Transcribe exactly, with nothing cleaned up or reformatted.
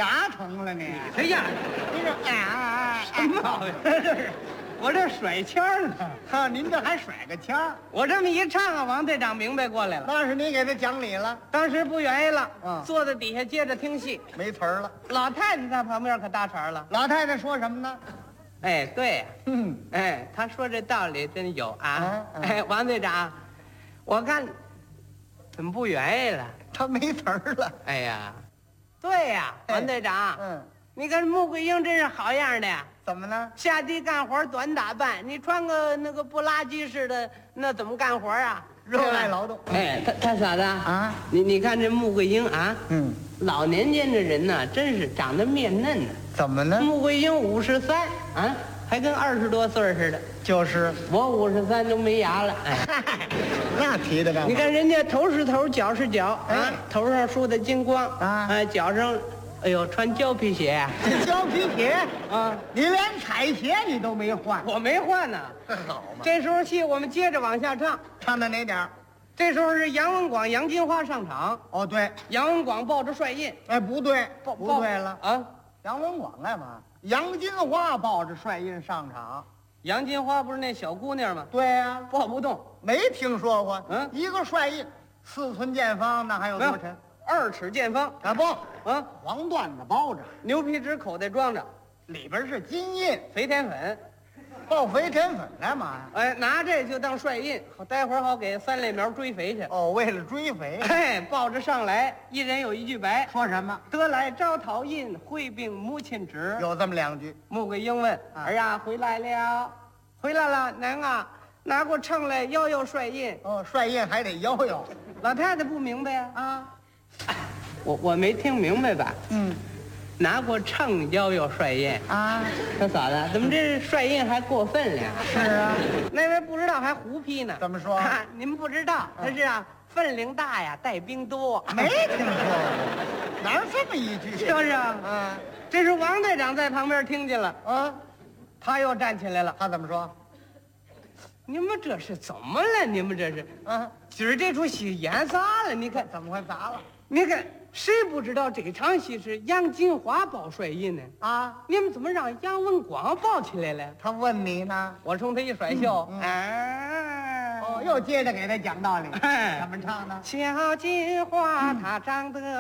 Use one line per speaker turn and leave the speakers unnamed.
牙疼了你？
哎呀，
你这啊，
什么毛病？我这甩腔儿呢。
哈，您这还甩个腔儿？
我这么一唱啊，王队长明白过来了。
那是你给他讲理了，
当时不愿意了，
嗯
坐在底下接着听戏。
没词儿了。
老太太在旁边可搭茬了。
老太太说什么呢？
哎，对呀，
嗯，
哎，他说这道理真有啊。
嗯嗯
哎，王队长，我看怎么不愿意了？
他没词儿了。
哎呀，对呀，
哎
王队长，
嗯，
你看穆桂英真是好样的呀。
怎么呢？
下地干活短打扮，你穿个那个布拉吉似的，那怎么干活啊？
热爱劳动。
哎，他他嫂子
啊，
你你看这穆桂英啊，
嗯，
老年间的人呐，真是长得面嫩呢。
怎么呢？
穆桂英五十三啊，还跟二十多岁似的。
就是
我五十三都没牙了，哎，
那提的干嘛？
你看人家头是头，脚是脚啊
哎，
头上梳的金光
啊
哎，脚上，哎呦，穿胶皮鞋呀
这胶皮鞋，
啊，
你连彩鞋你都没换，
我没换呢。
好嘛？
这时候戏我们接着往下唱，
唱到哪点儿？
这时候是杨文广、杨金花上场，
哦，对，
杨文广抱着帅印，
哎，不对，
抱
不对了。
啊！
杨文广干嘛？杨金花抱着帅印上场。
杨金花不是那小姑娘吗？
对呀、
抱不动，
没听说过。
嗯
一个帅印，四寸见方，那还有
没有
多沉？
二尺见方
啊不，
啊，
黄缎子包着，
牛皮纸口袋装着，
里边是金印，
肥田粉，
抱肥田粉干嘛呀？
哎，拿这就当帅印，好待会儿好给三类苗追肥去。
哦，为了追肥。
哎，抱着上来，一人有一句白，
说什么？
得来招讨印，会并母亲旨。
有这么两句。
穆桂英问：“
啊
儿呀，回来了，回来了，娘啊，拿过秤来摇摇帅印。
哦，帅印还得摇摇。”
老太太不明白呀、
啊，
我我没听明白吧？
嗯，
拿过秤摇摇帅印，
啊，
他嫂子怎么这帅印还过分了呀？
是啊，
那位不知道还胡批呢。
怎么说
啊您不知道，他是啊，分量大呀，带兵多，
没听说过，哪有这么一句？
是不是啊？
啊
这是王队长在旁边听见了，
啊，
他又站起来了。
他怎么说？
你们这是怎么了？你们这是
啊，
今儿这出戏演砸了？你看，
怎么会砸了？
你看，谁不知道这场戏是杨金花抱帅印呢？
啊，
你们怎么让杨文广抱起来了？
他问你呢？
我冲他一甩袖，
嗯嗯
哎，
哦，又接着给他讲道理。
哎
怎么唱呢？
小金花她长得